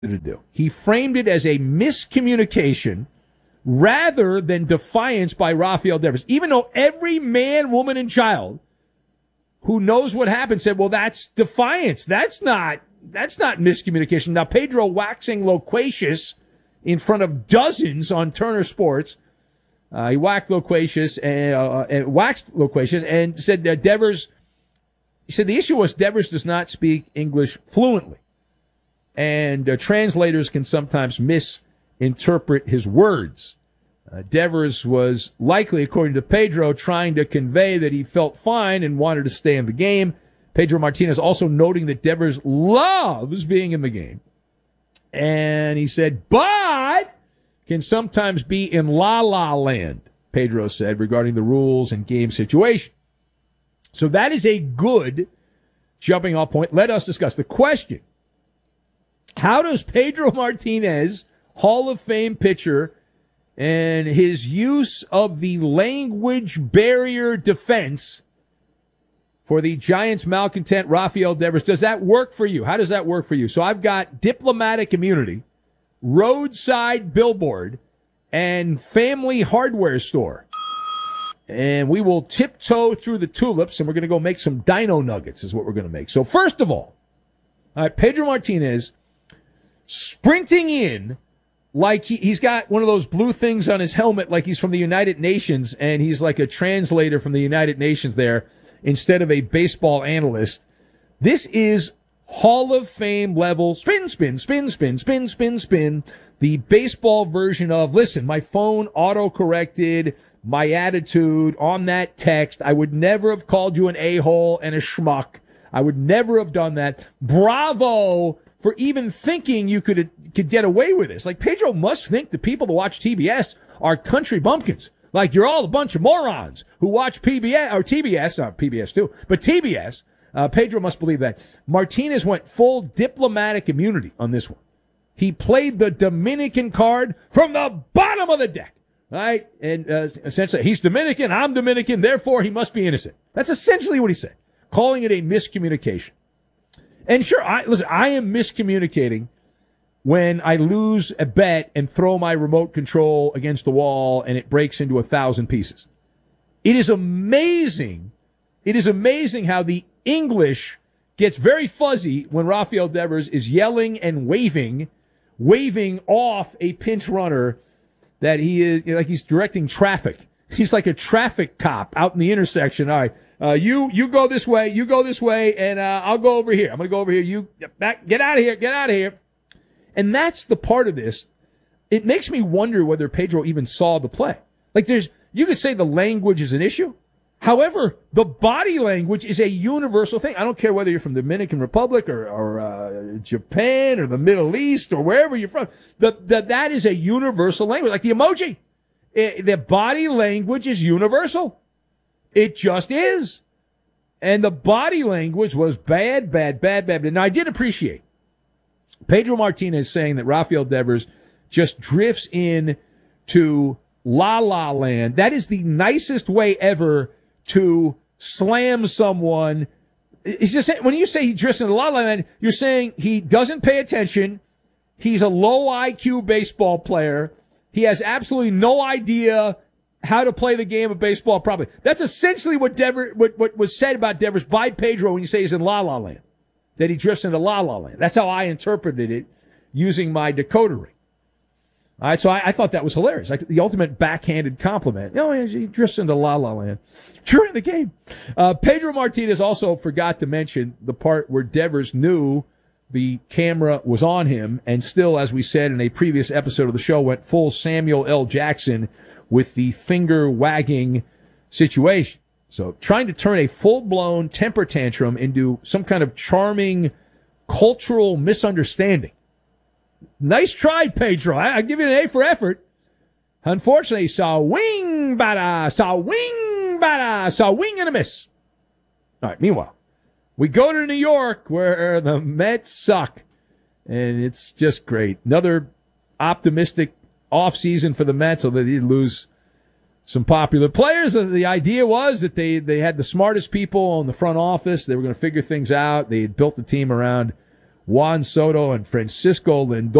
to do. He framed it as a miscommunication rather than defiance by Rafael Devers. Even though every man, woman, and child who knows what happened said, well, that's defiance. That's not miscommunication. Now, Pedro waxing loquacious in front of dozens on Turner Sports. He waxed loquacious and said that Devers, he said the issue was Devers does not speak English fluently. And translators can sometimes misinterpret his words. Devers was likely, according to Pedro, trying to convey that he felt fine and wanted to stay in the game. Pedro Martinez also noting that Devers loves being in the game. And he said, but can sometimes be in la-la land, Pedro said, regarding the rules and game situation. So that is a good jumping off point. Let us discuss the question. How does Pedro Martinez, Hall of Fame pitcher, and his use of the language barrier defense for the Giants' malcontent Rafael Devers, does that work for you? How does that work for you? So I've got diplomatic immunity, roadside billboard, and family hardware store. And we will tiptoe through the tulips, and we're going to go make some dino nuggets is what we're going to make. So first of all right, Pedro Martinez sprinting in like he's got one of those blue things on his helmet like he's from the United Nations, and he's like a translator from the United Nations there instead of a baseball analyst. This is Hall of Fame level spin, spin, spin, spin, spin, spin, spin. The baseball version of, listen, my phone auto-corrected my attitude on that text. I would never have called you an a-hole and a schmuck. I would never have done that. Bravo for even thinking you could get away with this. Like, Pedro must think the people that watch TBS are country bumpkins. Like, you're all a bunch of morons who watch PBS, or TBS, not PBS too, but TBS. Pedro must believe that. Martinez went full diplomatic immunity on this one. He played the Dominican card from the bottom of the deck, right? And essentially, he's Dominican, I'm Dominican, therefore he must be innocent. That's essentially what he said, calling it a miscommunication. And sure, I am miscommunicating when I lose a bet and throw my remote control against the wall and it breaks into 1,000 pieces. It is amazing. It is amazing how the English gets very fuzzy when Rafael Devers is yelling and waving off a pinch runner that he is, like he's directing traffic. He's like a traffic cop out in the intersection. All right. You go this way, and I'll go over here. I'm going to go over here. You get out of here. And that's the part of this. It makes me wonder whether Pedro even saw the play. Like, you could say the language is an issue. However, the body language is a universal thing. I don't care whether you're from the Dominican Republic or Japan or the Middle East or wherever you're from. That is a universal language. Like the emoji. The body language is universal. It just is. And the body language was bad. Now, I did appreciate Pedro Martinez saying that Rafael Devers just drifts in to la-la land. That is the nicest way ever to slam someone. It's just, when you say he drifts into la-la land, you're saying he doesn't pay attention. He's a low IQ baseball player. He has absolutely no idea how to play the game of baseball properly. That's essentially what was said about Devers by Pedro when you say he's in la-la land, that he drifts into la-la land. That's how I interpreted it using my decoder ring. All right, so I thought that was hilarious. Like the ultimate backhanded compliment. Oh, he drifts into la-la land during the game. Pedro Martinez also forgot to mention the part where Devers knew the camera was on him and still, as we said in a previous episode of the show, went full Samuel L. Jackson with the finger-wagging situation. So trying to turn a full-blown temper tantrum into some kind of charming cultural misunderstanding. Nice try, Pedro. I give you an A for effort. Unfortunately, saw wing and a miss. All right, meanwhile, we go to New York where the Mets suck, and it's just great. Another optimistic offseason for the Mets, although they did lose some popular players. The idea was that they had the smartest people in the front office. They were going to figure things out. They had built the team around Juan Soto and Francisco Lindor.